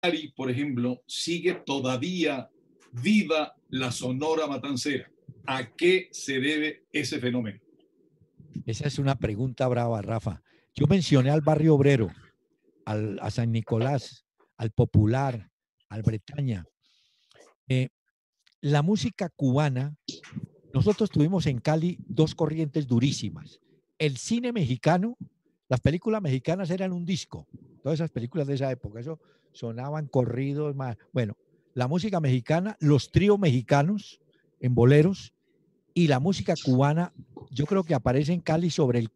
Cali, por ejemplo, sigue todavía viva la Sonora Matancera. ¿A qué se debe ese fenómeno? Esa es una pregunta brava, Rafa. Yo mencioné al barrio obrero, a San Nicolás, al Popular, al Bretaña. Eh, la música cubana, nosotros tuvimos en Cali dos corrientes durísimas. El cine mexicano, las películas mexicanas eran un disco, todas esas películas de esa época, eso sonaban corridos, más. Bueno, la música mexicana, los tríos mexicanos en boleros y la música cubana, yo creo que aparece en Cali sobre el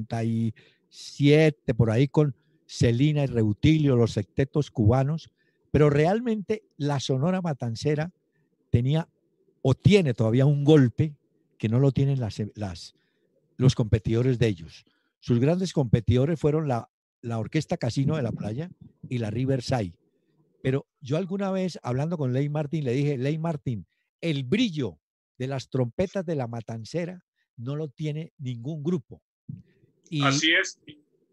47, por ahí con Celina y Reutilio, los sectetos cubanos, pero realmente la Sonora Matancera tenía o tiene todavía un golpe que no lo tienen los competidores de ellos. Sus grandes competidores fueron la Orquesta Casino de la Playa y la Riverside. Pero yo alguna vez, hablando con Ley Martin, le dije, Ley Martin, el brillo de las trompetas de la Matancera no lo tiene ningún grupo. Y, Así es.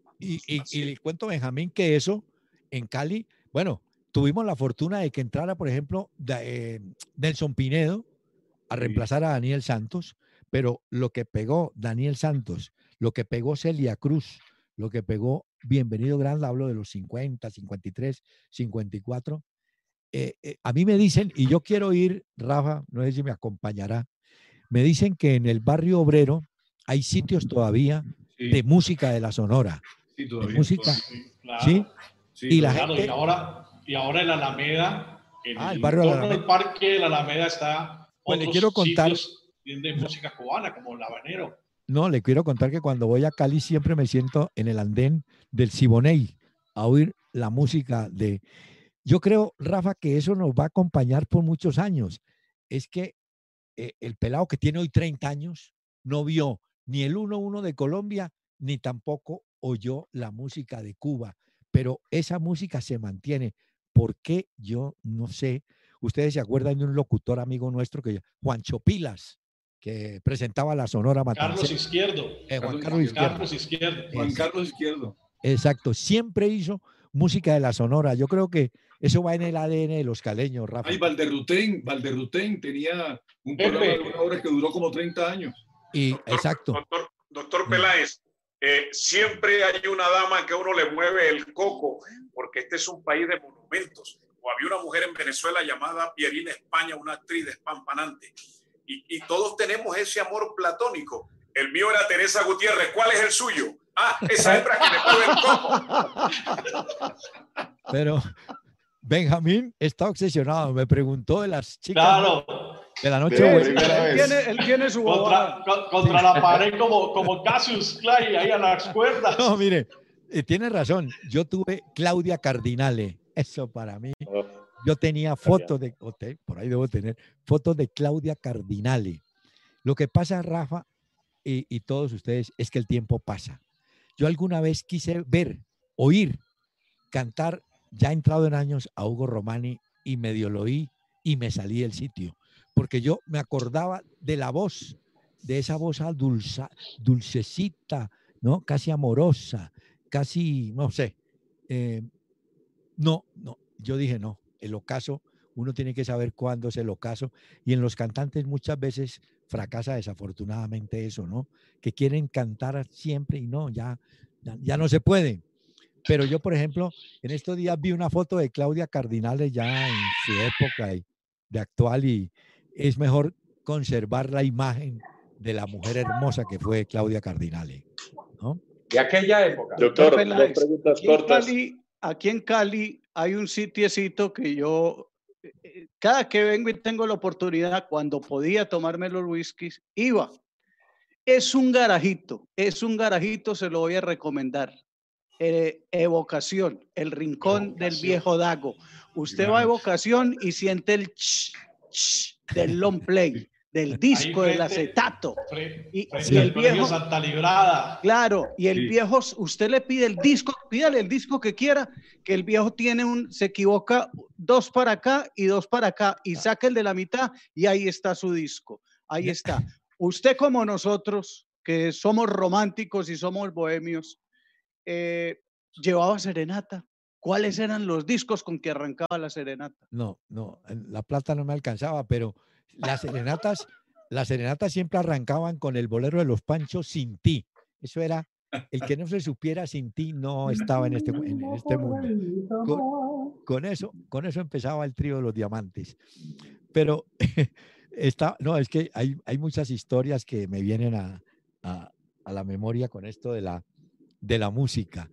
y le cuento a Benjamín que eso en Cali, bueno, tuvimos la fortuna de que entrara, por ejemplo, Nelson Pinedo a reemplazar a Daniel Santos, pero lo que pegó Daniel Santos, lo que pegó Celia Cruz, lo que pegó Bienvenido Grande, hablo de los 50, 53, 54. A mí me dicen, y yo quiero ir, Rafa, no sé si me acompañará, me dicen que en el barrio obrero hay sitios todavía de música de la Sonora, Sí, de todavía. música, Sí, claro. ¿sí? Sí, Y la Claro, gente... y ahora en la Alameda, en el el barrio de la entorno del Alameda. parque de la Alameda está Pues le quiero otros contar, sitios de música cubana, como el habanero. no, le quiero contar que cuando voy a Cali siempre me siento en el andén del Siboney a oír la música de... Yo creo, Rafa, que eso nos va a acompañar por muchos años. Es que el pelado que tiene hoy 30 años no vio ni el 1-1 de Colombia, ni tampoco oyó la música de Cuba. Pero esa música se mantiene. ¿Por qué? Yo no sé. Ustedes se acuerdan de un locutor amigo nuestro, Juancho Pilas, que presentaba la Sonora Carlos Matancera. Izquierdo. Juan Carlos Izquierdo. Carlos Izquierdo. Juan Carlos Izquierdo. Exacto, siempre hizo música de la Sonora. Yo creo que eso va en el ADN de los caleños, Rafa. Ay, Valderrutén tenía un programa de 1 hora que duró como 30 años. Y, doctor, exacto. Doctor Peláez, siempre hay una dama que a uno le mueve el coco, porque este es un país de monumentos. O había una mujer en Venezuela llamada Pierina España, una actriz despampanante. Y todos tenemos ese amor platónico. El mío era Teresa Gutiérrez. ¿Cuál es el suyo? Ah, esa hembra que le mueve el coco. Pero Benjamín está obsesionado. Me preguntó de las chicas Claro. de la noche. Él tiene su contra la pared como Cassius Clay, ahí a las cuerdas. No, mire, tiene razón. Yo tuve Claudia Cardinale. Eso para mí. Yo tenía fotos de, por ahí debo tener, fotos de Claudia Cardinale. Lo que pasa, Rafa, y todos ustedes, es que el tiempo pasa. Yo alguna vez quise ver, oír, cantar, ya entrado en años, a Hugo Romani y medio lo oí y me salí del sitio. Porque yo me acordaba de la voz, de esa voz dulcecita, ¿no? Casi amorosa, casi, no sé. No, yo dije no, el ocaso, uno tiene que saber cuándo es el ocaso y en los cantantes muchas veces fracasa desafortunadamente eso, ¿no? Que quieren cantar siempre y no, ya no se puede. Pero yo, por ejemplo, en estos días vi una foto de Claudia Cardinale ya en su época de actual y es mejor conservar la imagen de la mujer hermosa que fue Claudia Cardinale, ¿no? De aquella época. Doctor, dos preguntas cortas. Aquí en Cali hay un sitiecito que yo, cada que vengo y tengo la oportunidad, cuando podía tomarme los whiskies, iba. Es un garajito, se lo voy a recomendar. Evocación, el rincón del viejo Dago. Usted va a Evocación y siente el del long play, del disco, del acetato. Y el viejo Santa Librada. Claro, y el viejo, usted le pide el disco, pídale el disco que quiera, que el viejo se equivoca 2 para acá y 2 para acá, y saca el de la mitad y ahí está su disco. Ahí está. Usted como nosotros, que somos románticos y somos bohemios, llevaba serenata. ¿cuáles eran los discos con que arrancaba la serenata? No, la plata no me alcanzaba, pero las serenatas siempre arrancaban con el bolero de los Panchos, Sin ti. Eso era, el que no se supiera Sin ti no estaba en este mundo. Con eso empezaba el trío de los Diamantes. Pero es que hay muchas historias que me vienen a la memoria con esto de la música.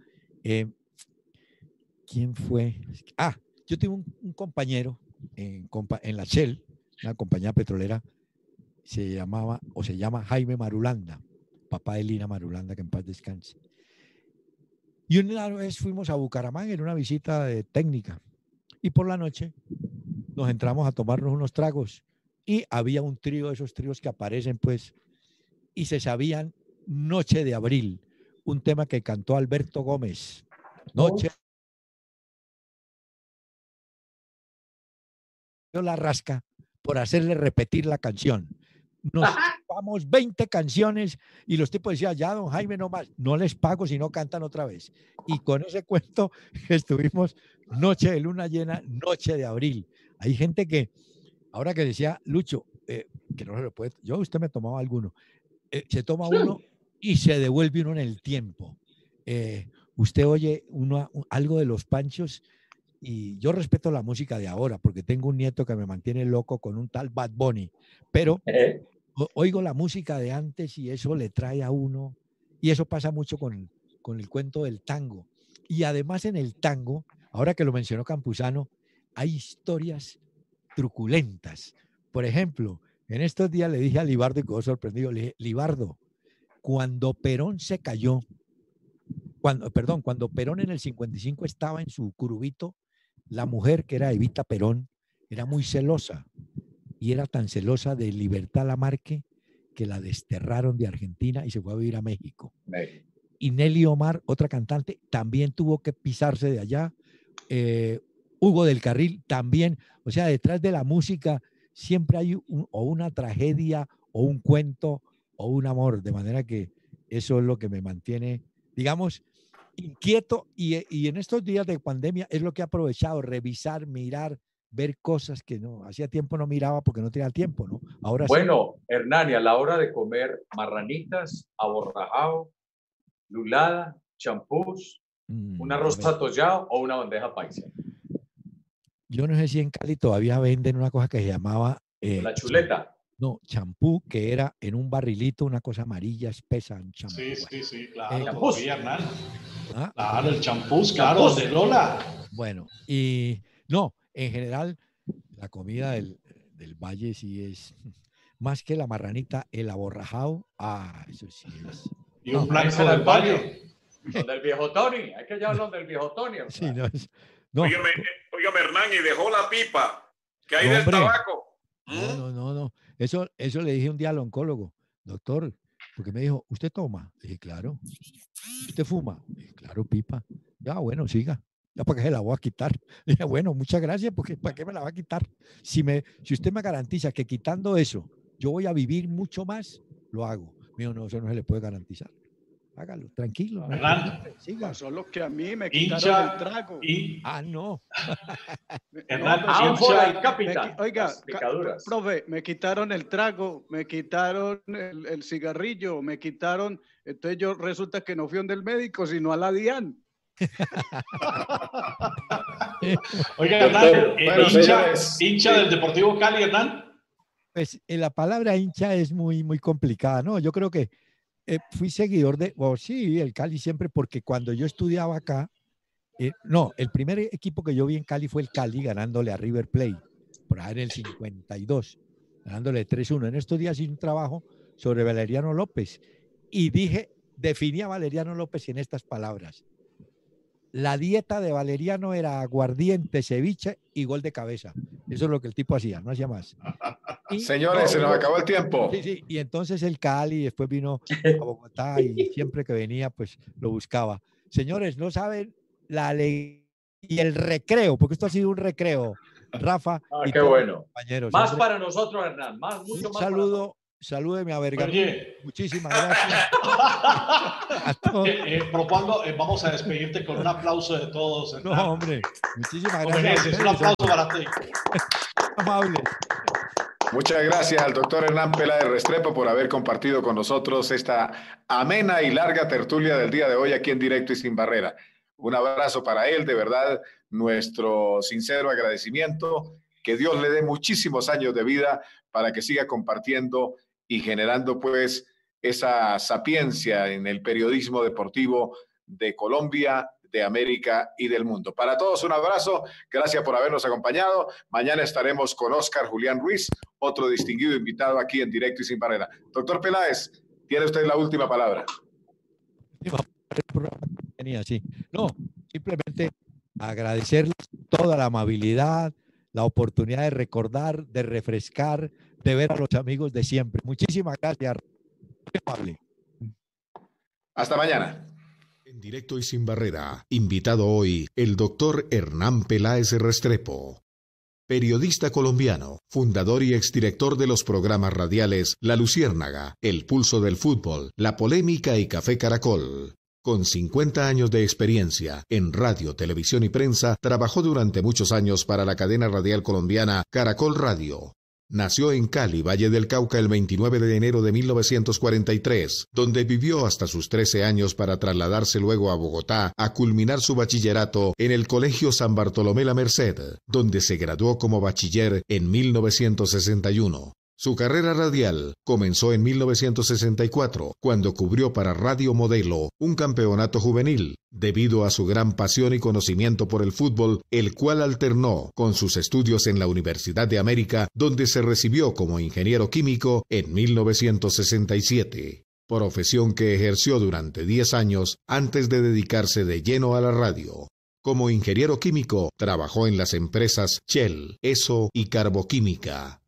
¿Quién fue? Yo tengo un compañero en la Shell, una compañía petrolera, se llama Jaime Marulanda, papá de Lina Marulanda, que en paz descanse. Y una vez fuimos a Bucaramanga en una visita de técnica y por la noche nos entramos a tomarnos unos tragos y había un trío, esos tríos que aparecen pues, y se sabían Noche de Abril, un tema que cantó Alberto Gómez. Noche la rasca por hacerle repetir la canción. Nos vamos 20 canciones y los tipos decían, ya don Jaime, no más, no les pago si no cantan otra vez. Y con ese cuento estuvimos noche de luna llena, noche de abril. Hay gente que, ahora que decía Lucho, que no se lo puede, usted me tomaba alguno, se toma uno y se devuelve uno en el tiempo. Usted oye algo de los Panchos. Y yo respeto la música de ahora porque tengo un nieto que me mantiene loco con un tal Bad Bunny, pero oigo la música de antes y eso le trae a uno, y eso pasa mucho con el cuento del tango. Y además en el tango, ahora que lo mencionó Campuzano, hay historias truculentas. Por ejemplo, en estos días le dije a Libardo y quedó sorprendido, le dije, Libardo, cuando Perón se cayó, cuando Perón en el 55 estaba en su curubito, la mujer, que era Evita Perón, era muy celosa y era tan celosa de Libertad Lamarque que la desterraron de Argentina y se fue a vivir a México. Y Nelly Omar, otra cantante, también tuvo que pisarse de allá. Hugo del Carril también. O sea, detrás de la música siempre hay o una tragedia o un cuento o un amor, de manera que eso es lo que me mantiene, digamos, inquieto, y en estos días de pandemia es lo que he aprovechado, revisar, mirar, ver cosas que no hacía tiempo no miraba porque no tenía tiempo, ¿no? Ahora bueno, sí. Hernán, y a la hora de comer marranitas, aborrajado, lulada, champús, un arroz atollado o una bandeja paisa. Yo no sé si en Cali todavía venden una cosa que se llamaba la chuleta. No, champú, que era en un barrilito, una cosa amarilla espesa, un champú. Sí, claro, todavía, Hernán. Claro, el champús, claro, champús de Lola. Bueno, y no, en general, la comida del valle sí es, más que la marranita, el aborrajado, eso sí es. Y un blanco del valle. Donde el viejo Tony, hay que llevarlo donde el viejo Tony. Sí, no. Óigame, Hernán, y dejó la pipa, que hay del tabaco. No. Eso le dije un día al oncólogo, doctor, porque me dijo, ¿usted toma? Le dije, claro. ¿Usted fuma? Le dije, claro, pipa. Ya, bueno, siga. Ya para qué se la voy a quitar. Le dije, bueno, muchas gracias, porque ¿para qué me la va a quitar? Si usted me garantiza que quitando eso yo voy a vivir mucho más, lo hago. Mío, no, eso no se le puede garantizar. Hágalo, tranquilo. Siga. Solo que a mí me quitaron el trago. No. Oiga, profe, me quitaron el trago, me quitaron el cigarrillo, me quitaron. Entonces yo resulta que no fui donde el médico, sino a la DIAN. Oiga, Hernán, hincha del Deportivo Cali, Hernán. Pues la palabra hincha es muy, muy complicada, ¿no? Yo creo que fui seguidor sí, el Cali siempre, porque cuando yo estudiaba acá, el primer equipo que yo vi en Cali fue el Cali, ganándole a River Plate, por ahí en el 52, ganándole 3-1. En estos días hice un trabajo sobre Valeriano López y definí a Valeriano López en estas palabras. La dieta de Valeriano era aguardiente, ceviche y gol de cabeza. Eso es lo que el tipo hacía, no hacía más. Señores, se nos acabó el tiempo. Sí, y entonces el Cali después vino a Bogotá y siempre que venía, pues lo buscaba. Señores, no saben la alegría y el recreo, porque esto ha sido un recreo, Rafa. Qué bueno. Compañeros. Más para nosotros, Hernán. Mucho más. Un saludo salúdeme a Bergamín. Oye. Muchísimas gracias. Propongo, vamos a despedirte con un aplauso de todos. No, hombre, muchísimas gracias. Mereces, un aplauso para ti. Amable. Muchas gracias al doctor Hernán Peláez Restrepo por haber compartido con nosotros esta amena y larga tertulia del día de hoy aquí en Directo y Sin Barrera. Un abrazo para él, de verdad, nuestro sincero agradecimiento. Que Dios le dé muchísimos años de vida para que siga compartiendo y generando pues esa sapiencia en el periodismo deportivo de Colombia, de América y del mundo. Para todos un abrazo, gracias por habernos acompañado. Mañana estaremos con Óscar Julián Ruiz, otro distinguido invitado aquí en Directo y Sin Barrera. Doctor Peláez, tiene usted la última palabra. Sí. No, simplemente agradecerles toda la amabilidad, la oportunidad de recordar, de refrescar, de ver a los amigos de siempre. Muchísimas gracias. Hasta mañana. En Directo y Sin Barrera, invitado hoy el doctor Hernán Peláez Restrepo, periodista colombiano, fundador y exdirector de los programas radiales La Luciérnaga, El Pulso del Fútbol, La Polémica y Café Caracol. Con 50 años de experiencia en radio, televisión y prensa, trabajó durante muchos años para la cadena radial colombiana Caracol Radio. Nació en Cali, Valle del Cauca, el 29 de enero de 1943, donde vivió hasta sus 13 años para trasladarse luego a Bogotá a culminar su bachillerato en el Colegio San Bartolomé La Merced, donde se graduó como bachiller en 1961. Su carrera radial comenzó en 1964, cuando cubrió para Radio Modelo un campeonato juvenil, debido a su gran pasión y conocimiento por el fútbol, el cual alternó con sus estudios en la Universidad de América, donde se recibió como ingeniero químico en 1967, profesión que ejerció durante 10 años antes de dedicarse de lleno a la radio. Como ingeniero químico, trabajó en las empresas Shell, ESO y Carboquímica.